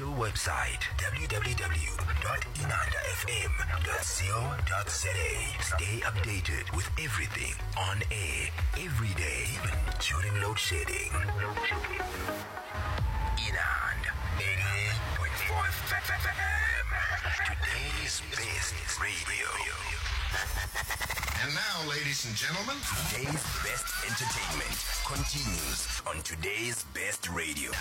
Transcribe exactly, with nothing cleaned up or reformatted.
official website w w w dot inanda f m dot co dot za. Stay updated with everything on air every day, even during load shedding. Inand eighty point four F M. Today's best radio. And now, ladies and gentlemen, Today's best entertainment continues on Today's Best Radio.